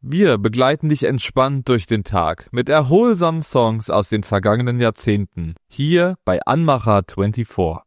Wir begleiten dich entspannt durch den Tag mit erholsamen Songs aus den vergangenen Jahrzehnten. Hier bei Anmacher 24.